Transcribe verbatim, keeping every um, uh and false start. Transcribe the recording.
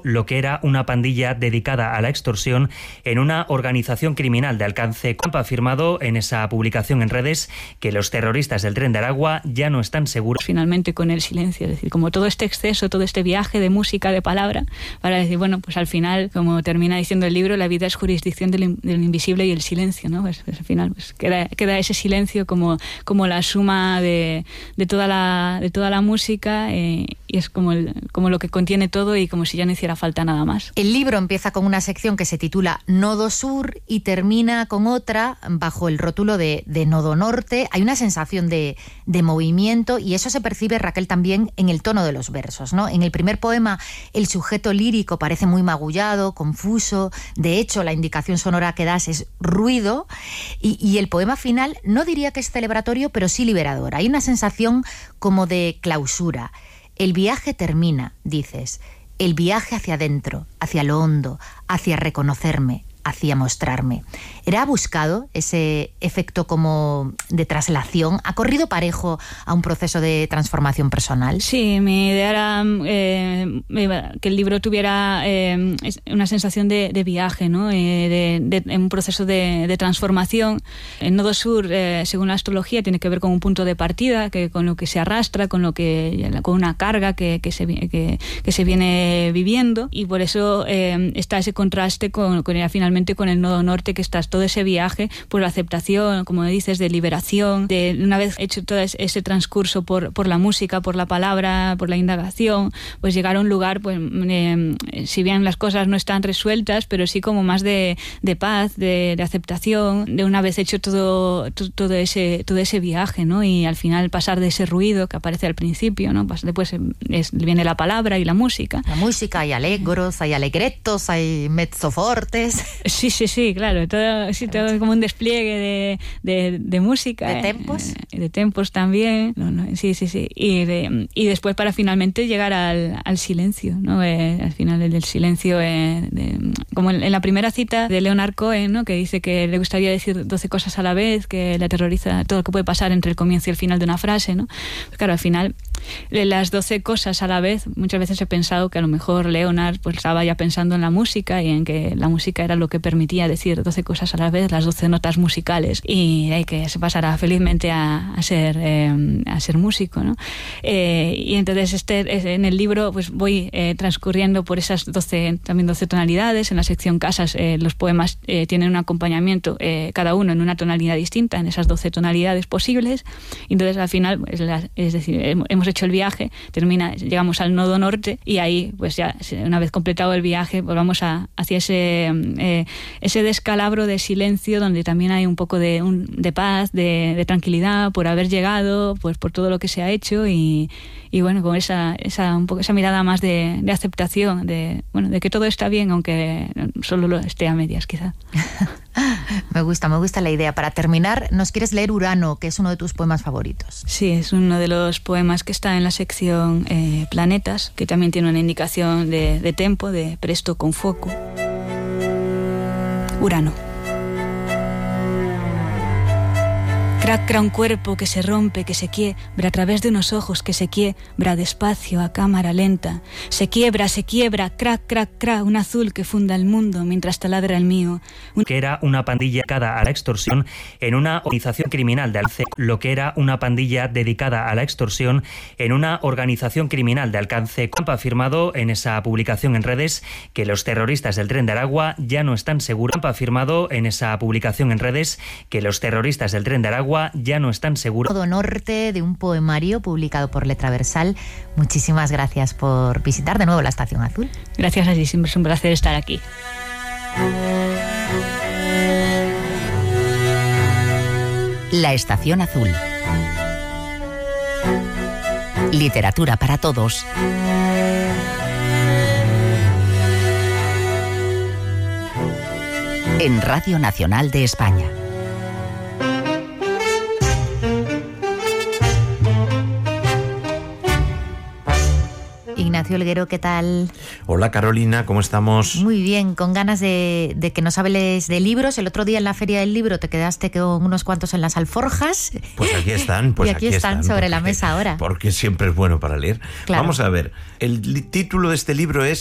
lo que era una pandilla dedicada a la extorsión en una organización criminal de alcance. Ha afirmado en esa publicación en redes que los terroristas del Tren de Aragua ya no están seguros. Finalmente con el silencio, es decir, como todo este exceso, todo este viaje de música, de palabra, para decir, bueno, pues al final, como termina diciendo el libro, la vida es jurisdicción del, del invisible y el silencio, ¿no? Pues, pues al final pues queda, queda ese silencio como, como la suma de, de, toda la, de toda la música eh, y es como, el, como lo que contiene todo y como si ya no hiciera falta nada más. El libro empieza con una sección que se titula Nodo Sur y termina con otra bajo el rótulo de, de Nodo Norte. Hay una sensación de, de movimiento y eso se percibe, Raquel, también en el tono de los versos, ¿no? En el primer poema el sujeto lírico parece muy magullado, confuso. De hecho, la indicación sonora que das es ruido y, y el poema final no diría que es celebratorio, pero sí liberador. Hay una sensación como de clausura. El viaje termina, dices. El viaje hacia adentro, hacia lo hondo, hacia reconocerme, hacia mostrarme. ¿Era buscado ese efecto como de traslación? ¿Ha corrido parejo a un proceso de transformación personal? Sí, mi idea era eh, que el libro tuviera eh, una sensación de, de viaje, ¿no? Eh, de, de un proceso de, de transformación. El Nodo Sur, eh, según la astrología, tiene que ver con un punto de partida, que con lo que se arrastra, con lo que con una carga que, que, se, que, que se viene viviendo, y por eso eh, está ese contraste con, con finalmente con el Nodo Norte, que está todo ese viaje por la aceptación, como dices, de liberación, de una vez hecho todo ese transcurso por, por la música, por la palabra, por la indagación, pues llegar a un lugar, pues eh, si bien las cosas no están resueltas, pero sí como más de, de paz, de, de aceptación, de una vez hecho todo, todo, todo ese todo ese viaje, ¿no? Y al final pasar de ese ruido que aparece al principio, ¿no? Pues después es, viene la palabra y la música. La música, hay alegros, hay alegretos, hay mezzofortes. Sí, sí, sí, claro, todo, sí, todo como un despliegue de, de, de música. ¿De tempos? Eh, de tempos también, no, no, sí, sí, sí. Y, de, y después para finalmente llegar al, al silencio, ¿no? Eh, al final el del silencio, eh, de, como en, en la primera cita de Leonard Cohen, ¿no? Que dice que le gustaría decir doce cosas a la vez, que le aterroriza todo lo que puede pasar entre el comienzo y el final de una frase, ¿no? Pues claro, al final, las doce cosas a la vez, muchas veces he pensado que a lo mejor Leonard pues estaba ya pensando en la música y en que la música era lo que permitía decir doce cosas a la vez, las doce notas musicales, y hay que se pasará felizmente a, a ser eh, a ser músico, ¿no? Eh, y entonces este en el libro pues voy eh, transcurriendo por esas doce también doce tonalidades. En la sección casas eh, los poemas eh, tienen un acompañamiento eh, cada uno en una tonalidad distinta en esas doce tonalidades posibles, y entonces al final pues, la, es decir, hemos hecho el viaje, termina, llegamos al Nodo Norte y ahí pues ya una vez completado el viaje pues vamos a, hacia ese eh, ese descalabro de silencio donde también hay un poco de, un, de paz, de, de tranquilidad por haber llegado, pues por todo lo que se ha hecho y, y bueno, con esa, esa, un poco esa mirada más de, de aceptación, de, bueno, de que todo está bien aunque solo lo esté a medias quizá. Me gusta, me gusta la idea. Para terminar, ¿nos quieres leer Urano, que es uno de tus poemas favoritos? Sí, es uno de los poemas que está en la sección eh, Planetas, que también tiene una indicación de, de tempo, de presto con foco. Urano. Crac, cra un cuerpo que se rompe, que se quiebra a través de unos ojos que se quiebra despacio a cámara lenta. Se quiebra, se quiebra, crac, crac, crac, un azul que funda el mundo mientras taladra el mío. Un... Que era una pandilla dedicada a la extorsión en una organización criminal de alcance. Lo que era una pandilla dedicada a la extorsión en una organización criminal de alcance. Ha afirmado en esa publicación en redes que los terroristas del Tren de Aragua ya no están seguros. Ha afirmado en esa publicación en redes que los terroristas del Tren de Aragua ya no están seguros. Nodo Norte, de un poemario publicado por Letraversal. Muchísimas gracias por visitar de nuevo la Estación Azul. Gracias a ti, siempre es un placer estar aquí. La Estación Azul. Literatura para todos. En Radio Nacional de España. Ignacio Olguero, ¿qué tal? Hola Carolina, ¿cómo estamos? Muy bien, con ganas de, de que nos hables de libros. El otro día en la Feria del Libro te quedaste con unos cuantos en las alforjas. Pues aquí están, pues y aquí, aquí están, están sobre porque, la mesa ahora. Porque siempre es bueno para leer. Claro. Vamos a ver, el título de este libro es